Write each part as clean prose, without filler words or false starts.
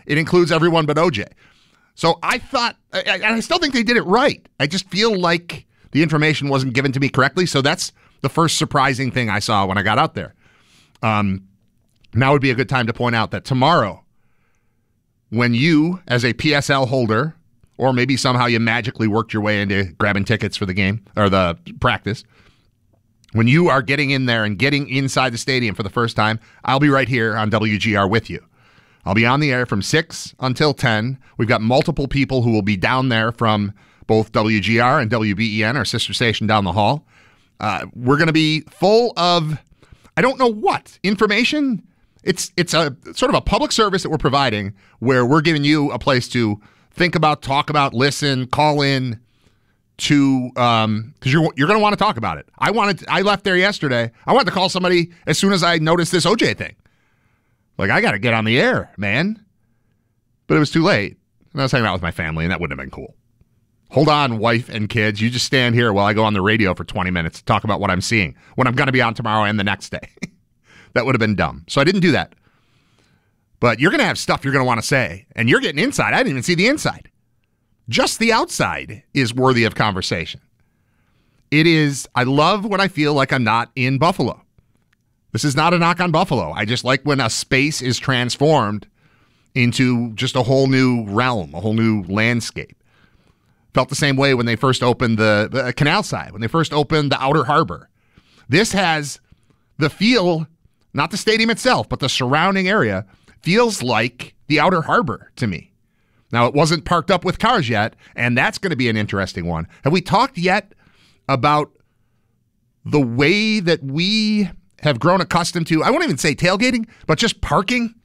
it includes everyone but OJ. So I thought, and I still think they did it right. I just feel like the information wasn't given to me correctly. So that's the first surprising thing I saw when I got out there. Now would be a good time to point out that tomorrow, when you, as a PSL holder, or maybe somehow you magically worked your way into grabbing tickets for the game or the practice, when you are getting in there and getting inside the stadium for the first time, I'll be right here on WGR with you. I'll be on the air from 6 until 10. We've got multiple people who will be down there from both WGR and WBEN, our sister station down the hall. We're going to be full of, I don't know what, information. It's a sort of a public service that we're providing where we're giving you a place to think about, talk about, listen, call in to, because you're going to want to talk about it. I left there yesterday. I wanted to call somebody as soon as I noticed this OJ thing. Like, I got to get on the air, man. But it was too late. And I was hanging out with my family, and that wouldn't have been cool. Hold on, wife and kids. You just stand here while I go on the radio for 20 minutes to talk about what I'm seeing when I'm going to be on tomorrow and the next day. That would have been dumb. So I didn't do that. But you're going to have stuff you're going to want to say, and you're getting inside. I didn't even see the inside. Just the outside is worthy of conversation. It is, I love when I feel like I'm not in Buffalo. This is not a knock on Buffalo. I just like when a space is transformed into just a whole new realm, a whole new landscape. Felt the same way when they first opened the canal side, when they first opened the outer harbor. This has the feel, not the stadium itself, but the surrounding area feels like the outer harbor to me. Now, it wasn't parked up with cars yet, and that's going to be an interesting one. Have we talked yet about the way that we have grown accustomed to, I won't even say tailgating, but just parking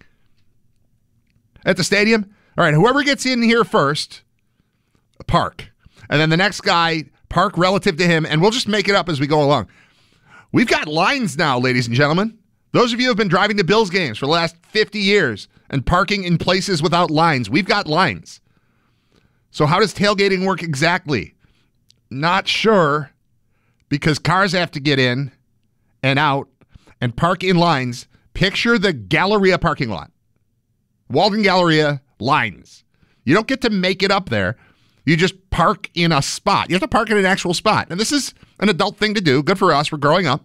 at the stadium? All right, whoever gets in here first, park. And then the next guy, park relative to him, and we'll just make it up as we go along. We've got lines now, ladies and gentlemen. Those of you who have been driving to Bills games for the last 50 years and parking in places without lines, we've got lines. So how does tailgating work exactly? Not sure, because cars have to get in and out and park in lines. Picture the Galleria parking lot. Walden Galleria lines. You don't get to make it up there. You just park in a spot. You have to park in an actual spot. And this is an adult thing to do. Good for us. We're growing up.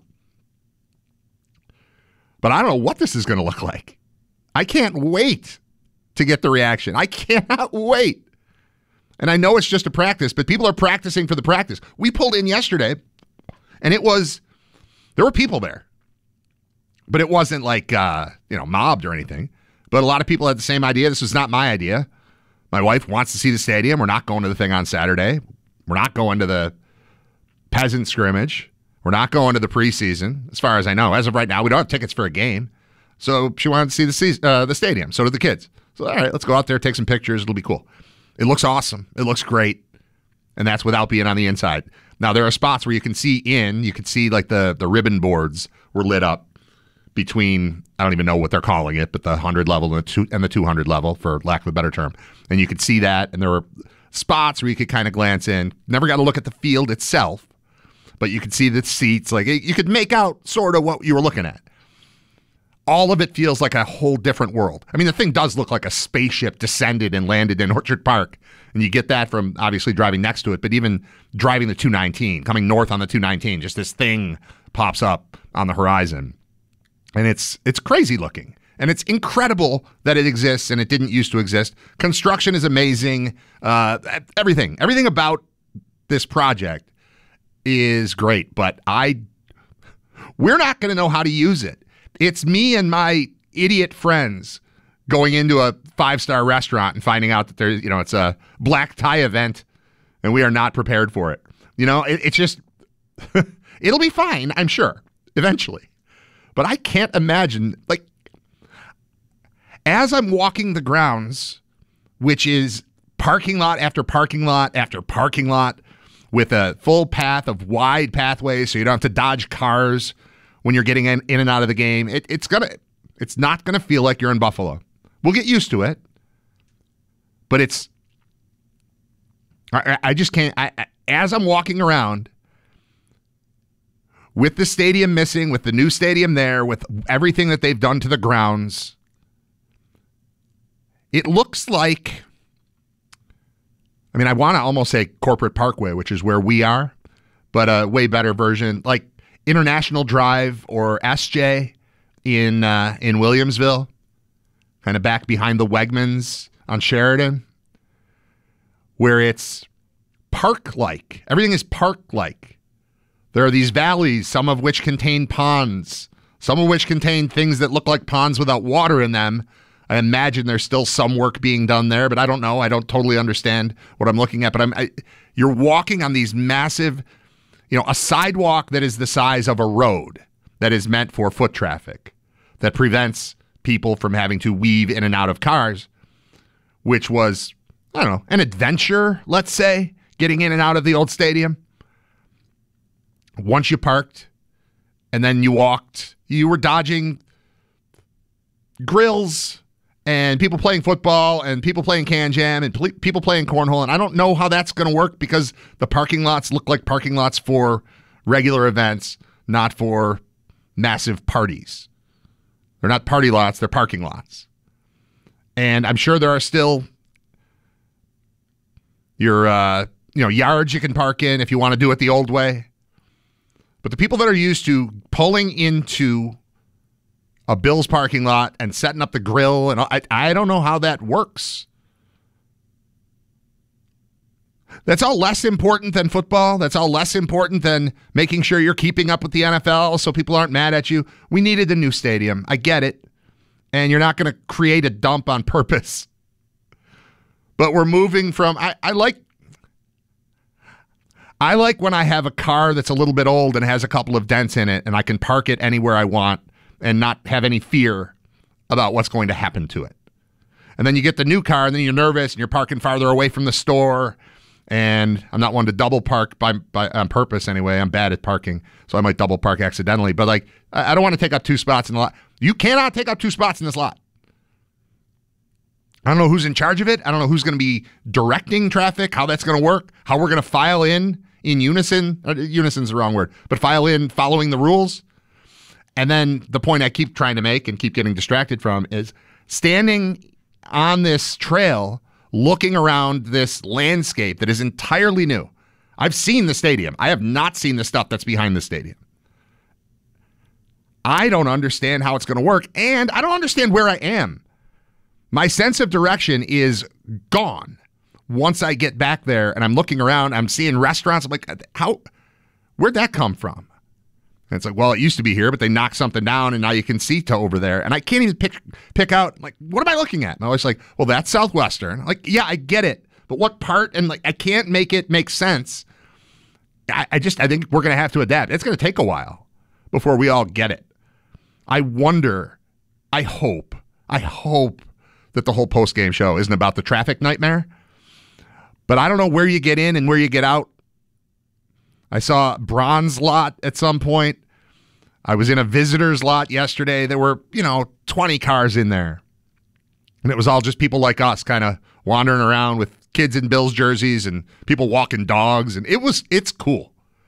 But I don't know what this is going to look like. I can't wait to get the reaction. I cannot wait. And I know it's just a practice, but people are practicing for the practice. We pulled in yesterday, and there were people there. But it wasn't like, mobbed or anything. But a lot of people had the same idea. This was not my idea. My wife wants to see the stadium. We're not going to the thing on Saturday. We're not going to the peasant scrimmage. We're not going to the preseason, as far as I know. As of right now, we don't have tickets for a game. So she wanted to see the stadium. So did the kids. So, all right, let's go out there, take some pictures. It'll be cool. It looks awesome. It looks great. And that's without being on the inside. Now, there are spots where you can see in. You can see, like, the ribbon boards were lit up between, I don't even know what they're calling it, but the 100 level and the 200 level, for lack of a better term. And you could see that, and there were spots where you could kind of glance in. Never got to look at the field itself, but you could see the seats. Like, you could make out sort of what you were looking at. All of it feels like a whole different world. I mean, the thing does look like a spaceship descended and landed in Orchard Park, and you get that from obviously driving next to it, but even driving the 219, coming north on the 219, just this thing pops up on the horizon. And it's crazy looking. And it's incredible that it exists and it didn't used to exist. Construction is amazing. Everything about this project is great, but we're not going to know how to use it. It's me and my idiot friends going into a 5-star restaurant and finding out that there's, it's a black tie event and we are not prepared for it. It's just, it'll be fine, I'm sure, eventually. But I can't imagine, like, as I'm walking the grounds, which is parking lot after parking lot after parking lot with a full path of wide pathways so you don't have to dodge cars when you're getting in and out of the game, it's not going to feel like you're in Buffalo. We'll get used to it. But I just can't, as I'm walking around, with the stadium missing, with the new stadium there, with everything that they've done to the grounds, It looks like, I mean, I want to almost say Corporate Parkway, which is where we are, but a way better version, like International Drive or SJ in Williamsville, kind of back behind the Wegmans on Sheridan, where it's park-like. Everything is park-like. There are these valleys, some of which contain ponds, some of which contain things that look like ponds without water in them. I imagine there's still some work being done there, but I don't know. I don't totally understand what I'm looking at. But you're walking on these massive, a sidewalk that is the size of a road that is meant for foot traffic, that prevents people from having to weave in and out of cars, which was, I don't know, an adventure, let's say, getting in and out of the old stadium. Once you parked and then you walked, you were dodging grills and people playing football and people playing can jam and people playing cornhole. And I don't know how that's going to work because the parking lots look like parking lots for regular events, not for massive parties. They're not party lots, they're parking lots. And I'm sure there are still your yards you can park in if you want to do it the old way. But the people that are used to pulling into a Bills parking lot and setting up the grill, and I don't know how that works. That's all less important than football. That's all less important than making sure you're keeping up with the NFL so people aren't mad at you. We needed a new stadium. I get it. And you're not going to create a dump on purpose. But we're moving from, I like when I have a car that's a little bit old and has a couple of dents in it and I can park it anywhere I want and not have any fear about what's going to happen to it. And then you get the new car and then you're nervous and you're parking farther away from the store. And I'm not one to double park by on purpose anyway. I'm bad at parking, so I might double park accidentally. But I don't want to take up 2 spots in the lot. You cannot take up 2 spots in this lot. I don't know who's in charge of it. I don't know who's going to be directing traffic, how that's going to work, how we're going to file in unison. Unison's the wrong word, but file in following the rules. And then the point I keep trying to make and keep getting distracted from is standing on this trail, looking around this landscape that is entirely new. I've seen the stadium. I have not seen the stuff that's behind the stadium. I don't understand how it's going to work, and I don't understand where I am. My sense of direction is gone once I get back there and I'm looking around. I'm seeing restaurants. I'm like, where'd that come from? And it's like, well, it used to be here, but they knocked something down and now you can see to over there. And I can't even pick out, like, what am I looking at? And I was like, well, that's Southwestern. Like, yeah, I get it. But what part? And like, I can't make it make sense. I think we're going to have to adapt. It's going to take a while before we all get it. I wonder, I hope that the whole post-game show isn't about the traffic nightmare. But I don't know where you get in and where you get out. I saw Bronze lot at some point. I was in a visitor's lot yesterday. There were, 20 cars in there. And it was all just people like us kind of wandering around with kids in Bills jerseys and people walking dogs. And it's cool.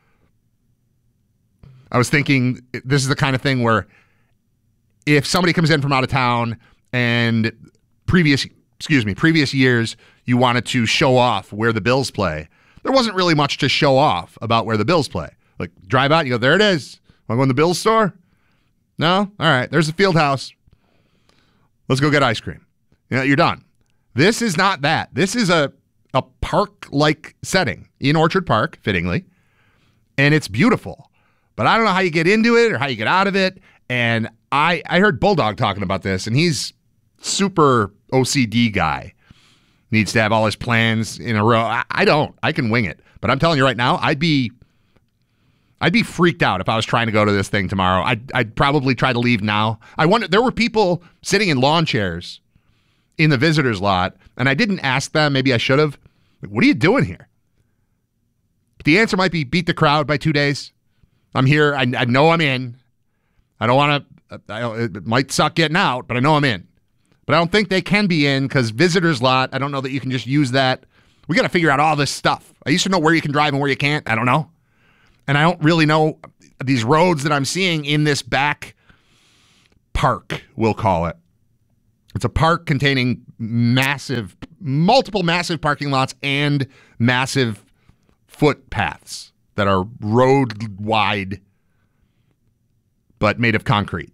I was thinking this is the kind of thing where if somebody comes in from out of town and previous years you wanted to show off where the Bills play, there wasn't really much to show off about where the Bills play. Like, drive out, you go, there it is. Want to go in the Bills store? No? All right, there's the field house. Let's go get ice cream. You're done. This is not that. This is a park-like setting in Orchard Park, fittingly, and it's beautiful. But I don't know how you get into it or how you get out of it. And I heard Bulldog talking about this, and he's super OCD guy. Needs to have all his plans in a row. I don't. I can wing it. But I'm telling you right now, I'd be freaked out if I was trying to go to this thing tomorrow. I'd probably try to leave now. I wonder, there were people sitting in lawn chairs in the visitors lot, and I didn't ask them. Maybe I should have. Like, what are you doing here? But the answer might be beat the crowd by 2 days. I'm here. I know I'm in. I don't want to. It might suck getting out, but I know I'm in. But I don't think they can be in because visitors lot, I don't know that you can just use that. We got to figure out all this stuff. I used to know where you can drive and where you can't. I don't know. And I don't really know these roads that I'm seeing in this back park, we'll call it. It's a park containing multiple massive parking lots and massive footpaths that are road wide but made of concrete.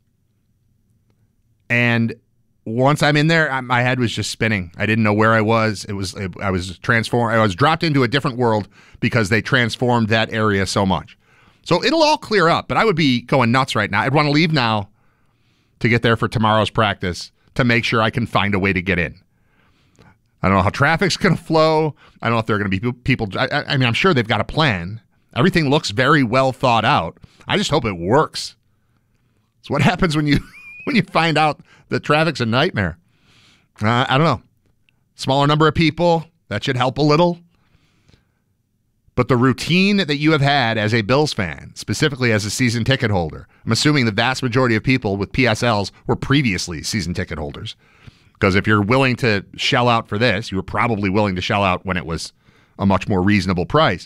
And once I'm in there, my head was just spinning. I didn't know where I was. I was transformed. I was dropped into a different world because they transformed that area so much. So it'll all clear up, but I would be going nuts right now. I'd want to leave now to get there for tomorrow's practice to make sure I can find a way to get in. I don't know how traffic's going to flow. I don't know if there are going to be people. I mean, I'm sure they've got a plan. Everything looks very well thought out. I just hope it works. It's what happens when you find out that traffic's a nightmare. I don't know. Smaller number of people, that should help a little. But the routine that you have had as a Bills fan, specifically as a season ticket holder, I'm assuming the vast majority of people with PSLs were previously season ticket holders. Because if you're willing to shell out for this, you were probably willing to shell out when it was a much more reasonable price.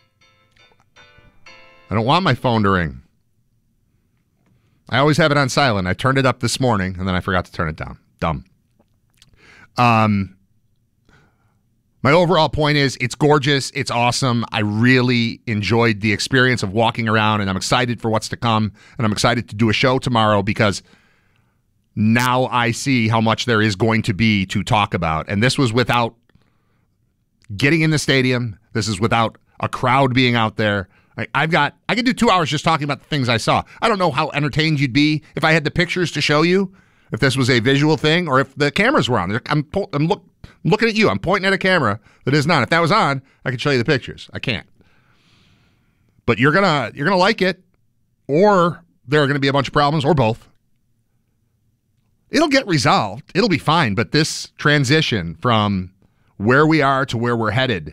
I don't want my phone to ring. I always have it on silent. I turned it up this morning, and then I forgot to turn it down. Dumb. My overall point is it's gorgeous. It's awesome. I really enjoyed the experience of walking around, and I'm excited for what's to come, and I'm excited to do a show tomorrow because now I see how much there is going to be to talk about. And this was without getting in the stadium. This is without a crowd being out there. I could do 2 hours just talking about the things I saw. I don't know how entertained you'd be if I had the pictures to show you, if this was a visual thing, or if the cameras were on. I'm looking at you. I'm pointing at a camera that is not. If that was on, I could show you the pictures. I can't. But you're gonna like it, or there are gonna be a bunch of problems, or both. It'll get resolved. It'll be fine. But this transition from where we are to where we're headed,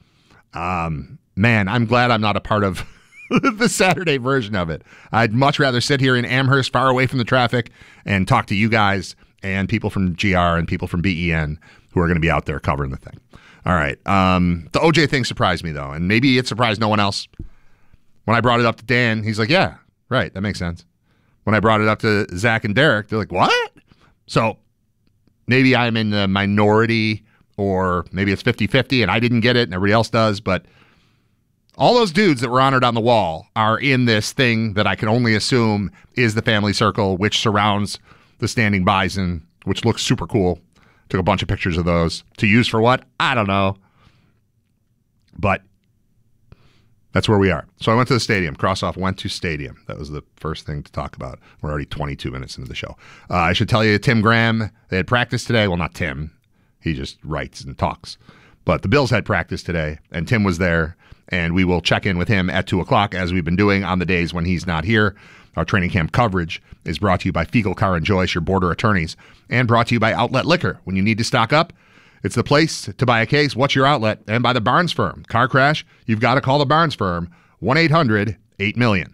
man, I'm glad I'm not a part of the Saturday version of it. I'd much rather sit here in Amherst, far away from the traffic, and talk to you guys and people from GR and people from BEN who are going to be out there covering the thing. All right. The OJ thing surprised me, though, and maybe it surprised no one else. When I brought it up to Dan, he's like, yeah, right, that makes sense. When I brought it up to Zach and Derek, they're like, what? So maybe I'm in the minority, or maybe it's 50-50 and I didn't get it and everybody else does, but all those dudes that were honored on the wall are in this thing that I can only assume is the family circle, which surrounds the standing bison, which looks super cool. Took a bunch of pictures of those. To use for what? I don't know. But that's where we are. So I went to the stadium. Crossoff went to stadium. That was the first thing to talk about. We're already 22 minutes into the show. I should tell you, Tim Graham, they had practice today. Well, not Tim. He just writes and talks. But the Bills had practice today, and Tim was there. And we will check in with him at 2 o'clock, as we've been doing on the days when he's not here. Our training camp coverage is brought to you by Fiegel Car and Joyce, your border attorneys, and brought to you by Outlet Liquor. When you need to stock up, it's the place to buy a case. What's your outlet? And by the Barnes Firm. Car crash, you've got to call the Barnes Firm, 1-800-8-million.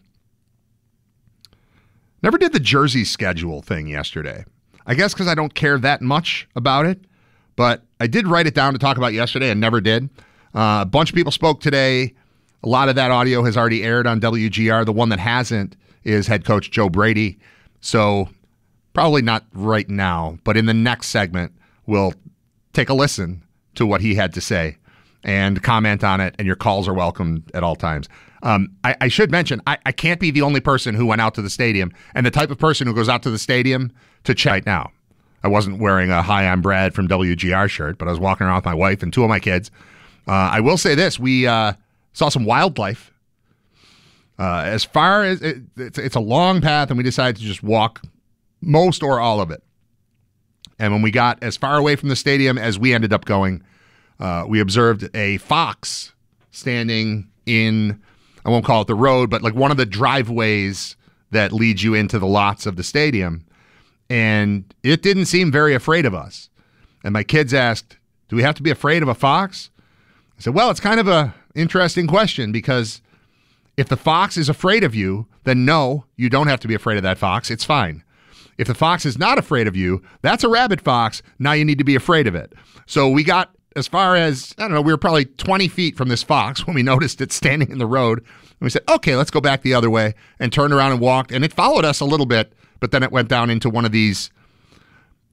Never did the jersey schedule thing yesterday. I guess because I don't care that much about it, but I did write it down to talk about yesterday and never did. A bunch of people spoke today. A lot of that audio has already aired on WGR. The one that hasn't is head coach Joe Brady. So probably not right now, but in the next segment, we'll take a listen to what he had to say and comment on it, and your calls are welcome at all times. I should mention, I can't be the only person who went out to the stadium, and the type of person who goes out to the stadium to check right now. I wasn't wearing a Hi, I'm Brad from WGR shirt, but I was walking around with my wife and two of my kids. I will say this, we saw some wildlife. As far as, it's a long path, and we decided to just walk most or all of it. And when we got as far away from the stadium as we ended up going, we observed a fox standing in, I won't call it the road, but like one of the driveways that leads you into the lots of the stadium. And it didn't seem very afraid of us. And my kids asked, do we have to be afraid of a fox? I said, well, it's kind of a interesting question, because if the fox is afraid of you, then no, you don't have to be afraid of that fox. It's fine. If the fox is not afraid of you, that's a rabid fox. Now you need to be afraid of it. So we got as far as, I don't know, we were probably 20 feet from this fox when we noticed it standing in the road. And we said, okay, let's go back the other way, and turned around and walked. And it followed us a little bit, but then it went down into one of these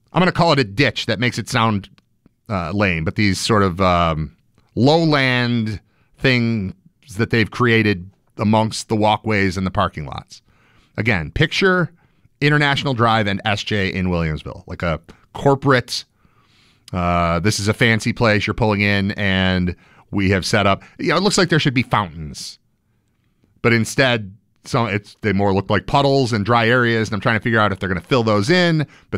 I'm going to call it a ditch. That makes it sound lame, but these sort of lowland things that they've created amongst the walkways and the parking lots. Again, picture International Drive and SJ in Williamsville, like a corporate, this is a fancy place you're pulling in, and we have set up, it looks like there should be fountains, but instead, they more look like puddles and dry areas, and I'm trying to figure out if they're going to fill those in, but